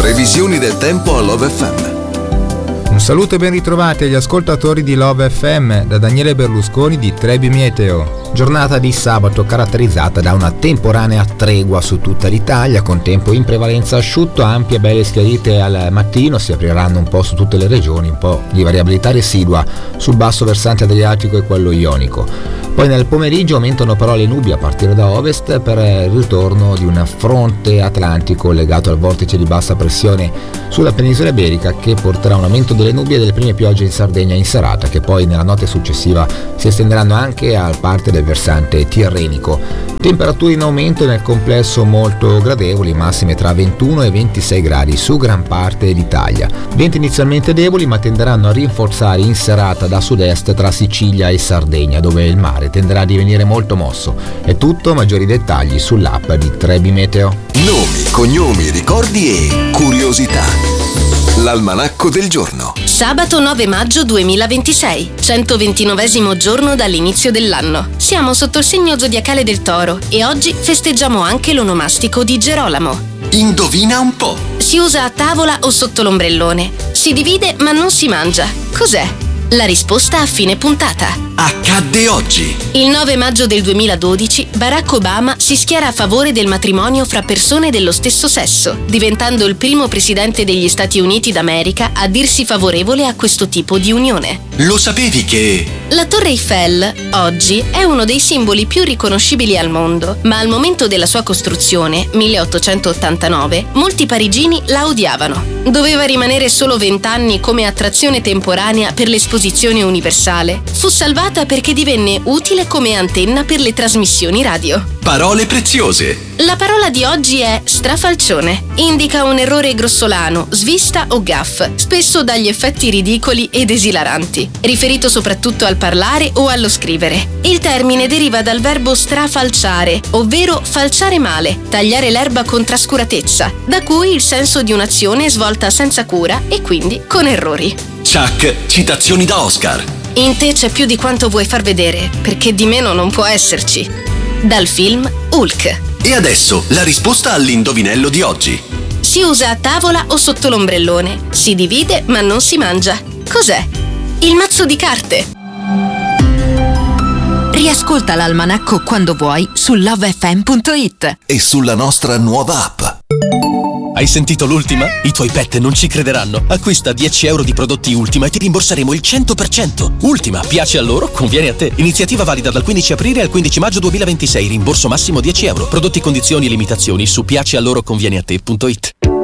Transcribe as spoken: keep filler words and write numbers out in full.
Previsioni del tempo a Love F M. Un saluto e ben ritrovati agli ascoltatori di Love F M da Daniele Berlusconi di Trebi Meteo. Giornata di sabato caratterizzata da una temporanea tregua su tutta l'Italia, con tempo in prevalenza asciutto, ampie belle schiarite al mattino, si apriranno un po' su tutte le regioni, un po' di variabilità residua sul basso versante adriatico e quello ionico. Poi nel pomeriggio aumentano però le nubi a partire da ovest per il ritorno di un fronte atlantico legato al vortice di bassa pressione sulla penisola iberica, che porterà un aumento delle nubi e delle prime piogge in Sardegna in serata, che poi nella notte successiva si estenderanno anche a parte del versante tirrenico. Temperature in aumento nel complesso molto gradevoli, massime tra ventuno e ventisei gradi su gran parte d'Italia. Venti inizialmente deboli, ma tenderanno a rinforzare in serata da sud-est tra Sicilia e Sardegna, dove il mare tenderà a divenire molto mosso. È tutto, maggiori dettagli sull'app di Trebi Meteo. Nomi, cognomi, ricordi e curiosità. L'almanacco del giorno. Sabato nove maggio duemilaventisei, centoventinovesimo giorno dall'inizio dell'anno. Siamo sotto il segno zodiacale del Toro e oggi festeggiamo anche l'onomastico di Gerolamo. Indovina un po'. Si usa a tavola o sotto l'ombrellone. Si divide ma non si mangia. Cos'è? La risposta a fine puntata. Accadde oggi. Il nove maggio del duemiladodici Barack Obama si schiera a favore del matrimonio fra persone dello stesso sesso, diventando il primo presidente degli Stati Uniti d'America a dirsi favorevole a questo tipo di unione. Lo sapevi che... La Torre Eiffel, oggi, è uno dei simboli più riconoscibili al mondo, ma al momento della sua costruzione, milleottocentottantanove, molti parigini la odiavano. Doveva rimanere solo vent'anni come attrazione temporanea per l'esposizione universale. Fu salvata perché divenne utile come antenna per le trasmissioni radio. Parole preziose. La parola di oggi è strafalcione. Indica un errore grossolano, svista o gaff, spesso dagli effetti ridicoli ed esilaranti, riferito soprattutto al parlare o allo scrivere. Il termine deriva dal verbo strafalciare, ovvero falciare male, tagliare l'erba con trascuratezza, da cui il senso di un'azione svolta senza cura e quindi con errori. Chuck, citazioni da Oscar. In te c'è più di quanto vuoi far vedere, perché di meno non può esserci. Dal film Hulk. E adesso la risposta all'indovinello di oggi. Si usa a tavola o sotto l'ombrellone. Si divide ma non si mangia. Cos'è? Il mazzo di carte. Riascolta l'almanacco quando vuoi su love f m punto it e sulla nostra nuova app. Hai sentito l'ultima? I tuoi pet non ci crederanno. Acquista dieci euro di prodotti Ultima e ti rimborseremo il cento per cento. Ultima, piace a loro, conviene a te. Iniziativa valida dal quindici aprile al quindici maggio duemilaventisei. Rimborso massimo dieci euro. Prodotti, condizioni e limitazioni su piacealoroconvieneate punto it.